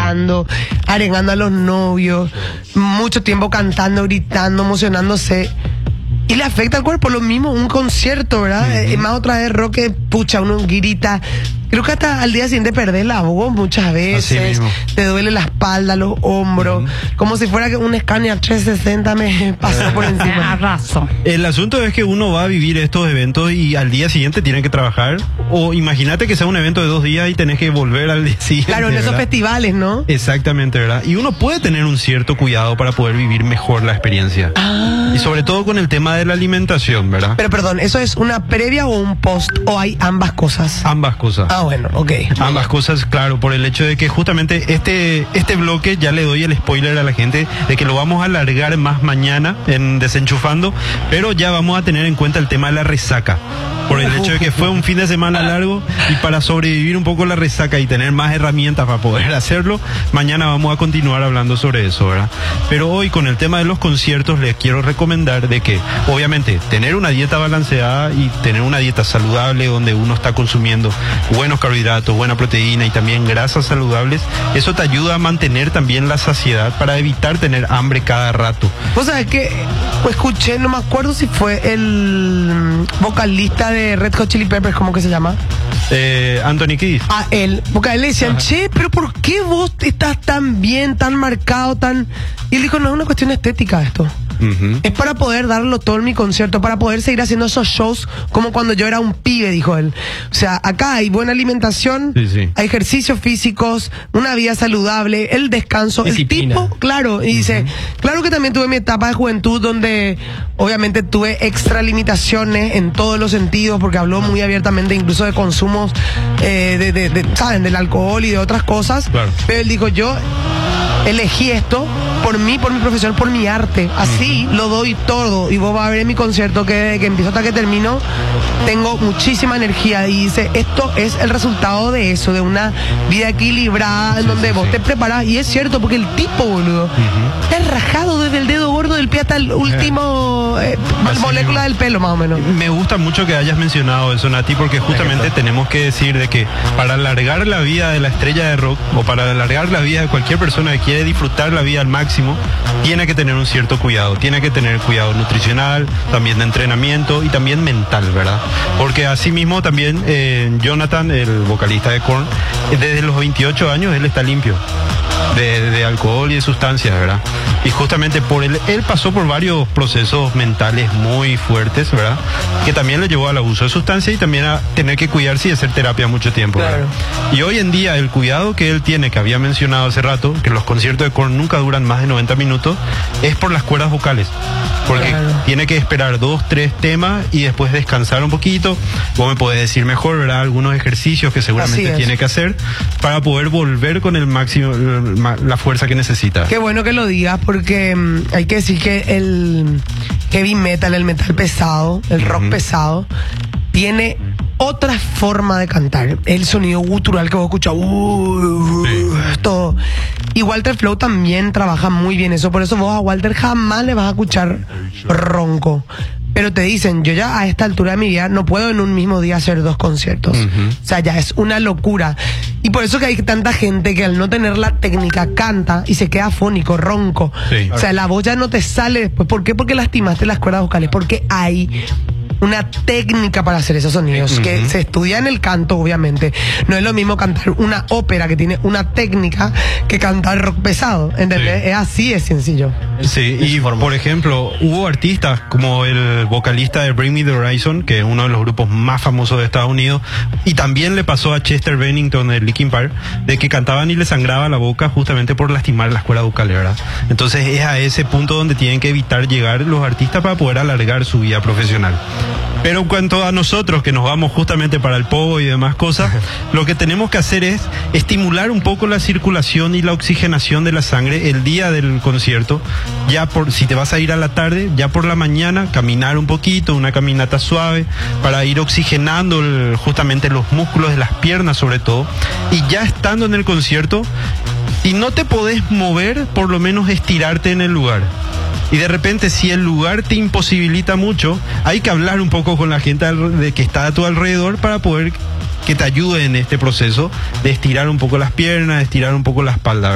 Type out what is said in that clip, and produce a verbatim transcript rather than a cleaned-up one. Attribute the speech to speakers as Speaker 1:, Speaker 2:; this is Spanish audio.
Speaker 1: bailando, arengando a los novios, mucho tiempo cantando, gritando, emocionándose. Y le afecta al cuerpo, lo mismo un concierto, ¿verdad? Uh-huh. Es más otra vez rock que, pucha, uno grita. Creo que hasta al día siguiente perdés la voz muchas veces. Te duele la espalda, los hombros. Uh-huh. Como si fuera que un Scania trescientos sesenta me pasó por encima.
Speaker 2: Arraso. El asunto es que uno va a vivir estos eventos y al día siguiente tiene que trabajar. O imagínate que sea un evento de dos días y tenés que volver al día siguiente.
Speaker 1: Claro, en esos
Speaker 2: ¿verdad?
Speaker 1: Festivales, ¿no?
Speaker 2: Exactamente, ¿verdad? Y uno puede tener un cierto cuidado para poder vivir mejor la experiencia.
Speaker 1: Ah.
Speaker 2: Y sobre todo con el tema de la alimentación, ¿verdad?
Speaker 1: Pero perdón, ¿eso es una previa o un post? ¿O hay ambas cosas?
Speaker 2: Ambas cosas.
Speaker 1: Ah, bueno, ok.
Speaker 2: Ambas cosas, claro, por el hecho de que justamente este, este bloque, ya le doy el spoiler a la gente, de que lo vamos a alargar más mañana en Desenchufando, pero ya vamos a tener en cuenta el tema de la resaca. Por el hecho de que fue un fin de semana largo y para sobrevivir un poco la resaca y tener más herramientas para poder hacerlo, mañana vamos a continuar hablando sobre eso, ¿verdad? Pero hoy con el tema de los conciertos les quiero recomendar de que, obviamente, tener una dieta balanceada y tener una dieta saludable donde uno está consumiendo buenos carbohidratos, buena proteína y también grasas saludables, eso te ayuda a mantener también la saciedad para evitar tener hambre cada rato.
Speaker 1: Vos sabés que pues, escuché, no me acuerdo si fue el vocalista de de Red Hot Chili Peppers, ¿cómo que se llama?
Speaker 2: Eh, Anthony Kiedis.
Speaker 1: A él, porque a él le decían, ajá, che, pero ¿por qué vos estás tan bien, tan marcado, tan...? Y él dijo, no es una cuestión estética esto. Uh-huh. Es para poder darlo todo en mi concierto, para poder seguir haciendo esos shows como cuando yo era un pibe, dijo él. O sea, acá hay buena alimentación, sí, sí, hay ejercicios físicos, una vida saludable, el descanso, disciplina. El tipo, claro, y uh-huh, dice, claro que también tuve mi etapa de juventud donde obviamente tuve extra limitaciones en todos los sentidos, porque habló muy abiertamente incluso de consumos, eh, de, de, de, ¿saben? Del alcohol y de otras cosas. Claro. Pero él dijo, yo elegí esto por mí, por mi profesión, por mi arte. Así uh-huh, lo doy todo. Y vos vas a ver en mi concierto que desde que empiezo hasta que termino tengo muchísima energía. Y dice, esto es el resultado de eso, de una vida equilibrada, sí, en donde sí, vos sí, te preparás. Y es cierto, porque el tipo, boludo, uh-huh, está rajado desde el dedo gordo del pie hasta el último eh, molécula del pelo, más o menos.
Speaker 2: Me gusta mucho que hayas mencionado eso, Nati, porque justamente tenemos que decir de que para alargar la vida de la estrella de rock, o para alargar la vida de cualquier persona que quiere disfrutar la vida al máximo, tiene que tener un cierto cuidado, tiene que tener cuidado nutricional, también de entrenamiento y también mental, ¿verdad? Porque así mismo también eh, Jonathan, el vocalista de Korn, desde los veintiocho años él está limpio de, de alcohol y de sustancias, ¿verdad? Y justamente por él, él pasó por varios procesos mentales muy fuertes, ¿verdad? Que también le llevó al abuso de sustancias y también a tener que cuidarse y hacer terapia mucho tiempo, ¿verdad? Claro. Y hoy en día el cuidado que él tiene, que había mencionado hace rato, que los conciertos de Korn nunca duran más de noventa minutos, es por las cuerdas vocales. Porque claro, tiene que esperar dos, tres temas y después descansar un poquito. Vos me podés decir mejor, ¿verdad? Algunos ejercicios que seguramente tiene que hacer para poder volver con el máximo, la fuerza que necesita.
Speaker 1: Qué bueno que lo digas, porque um, hay que decir que el heavy metal, el metal pesado, el rock uh-huh, pesado, tiene otra forma de cantar. El sonido gutural que vos escuchás, uh, sí, todo. Y Walter Flow también trabaja muy bien eso. Por eso vos a Walter jamás le vas a escuchar ronco. Pero te dicen, yo ya a esta altura de mi vida no puedo en un mismo día hacer dos conciertos. Uh-huh. O sea, ya es una locura. Y por eso que hay tanta gente que al no tener la técnica canta y se queda afónico, ronco. Sí. O sea, la voz ya no te sale después. ¿Por qué? Porque lastimaste las cuerdas vocales. Porque hay una técnica para hacer esos sonidos, uh-huh, que se estudia en el canto, obviamente. No es lo mismo cantar una ópera que tiene una técnica que cantar rock pesado, ¿entendés? Sí. Es así, es sencillo.
Speaker 2: Sí, y por ejemplo, hubo artistas como el vocalista de Bring Me the Horizon, que es uno de los grupos más famosos de Estados Unidos, y también le pasó a Chester Bennington de Linkin Park, de que cantaban y le sangraba la boca justamente por lastimar las cuerdas vocales, ¿verdad? Entonces es a ese punto donde tienen que evitar llegar los artistas para poder alargar su vida profesional. Pero en cuanto a nosotros, que nos vamos justamente para el pogo y demás cosas, lo que tenemos que hacer es estimular un poco la circulación y la oxigenación de la sangre el día del concierto. Ya por, si te vas a ir a la tarde, ya por la mañana, caminar un poquito, una caminata suave, para ir oxigenando el, justamente los músculos de las piernas sobre todo. Y ya estando en el concierto, si no te podés mover, por lo menos estirarte en el lugar. Y de repente, si el lugar te imposibilita mucho, hay que hablar un poco con la gente de que está a tu alrededor para poder que te ayude en este proceso de estirar un poco las piernas, de estirar un poco la espalda.